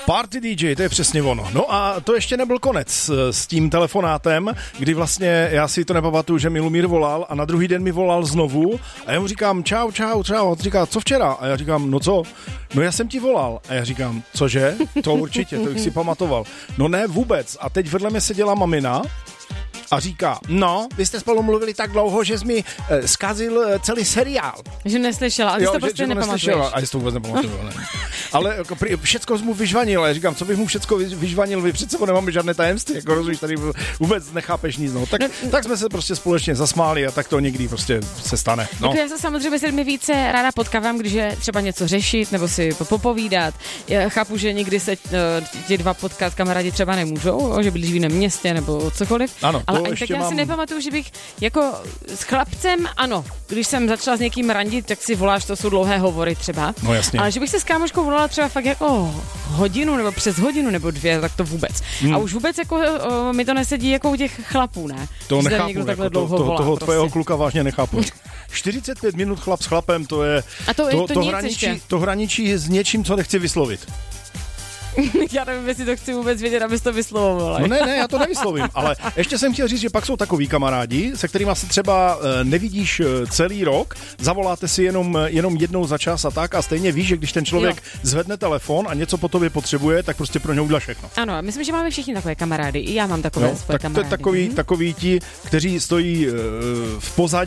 Party DJ, to je přesně ono. No a to ještě nebyl konec s tím telefonátem, kdy vlastně já si to nepamatuju, že mi Lumír volal a na druhý den mi volal znovu a já mu říkám čau. A on říká, co včera? A já říkám, no co? No já jsem ti volal. A já říkám, cože? To určitě, to bych si pamatoval. No ne, vůbec. A teď vedle mě seděla mamina a říká, no, vy jste spolu mluvili tak dlouho, že jsi mi zkazil celý seriál. Že neslyšela, a ty to prostě nepamatuješ. A já si to vůbec nepamatuju, ne. Ale jako, všecko jsi mu vyžvanil, a já říkám, co bych mu všecko vyžvanil, vy přece nemáme žádné tajemství, jako rozumíš, tady vůbec nechápeš nic, no. Tak jsme se prostě společně zasmáli a tak to někdy prostě se stane. No. Jako já se samozřejmě s lidmi více ráda potkávám, když je třeba něco řešit nebo si popovídat. Já chápu, že někdy se ti dva potkat kamarádi třeba nemůžou, že byli v jiném městě nebo cokoliv. Ano, ale ani tak já si nepamatuju, že bych jako s chlapcem, ano, když jsem začala s někým randit, tak si voláš, to jsou dlouhé hovory třeba. No jasně. Ale že bych se s kámoškou volala třeba fakt jako hodinu nebo přes hodinu nebo dvě, tak to vůbec. A už vůbec jako mi to nesedí jako u těch chlapů, ne? To že nechápu, jako toho prostě. tvého kluka vážně nechápu. 45 minut chlap s chlapem, to je to hraničí s něčím, co nechci vyslovit. Já nevím, jestli to chci vůbec vědět, abys to vyslovovala. No ne, já to nevyslovím, ale ještě jsem chtěl říct, že pak jsou takový kamarádi, se kterými se třeba nevidíš celý rok, zavoláte si jenom jednou za čas a tak a stejně víš, že když ten člověk zvedne telefon a něco po tobě potřebuje, tak prostě pro něj udělá všechno. Ano, myslím, že máme všichni takové kamarády, i já mám takové svoje kamarády. Takový ti, kteří stojí v pozadí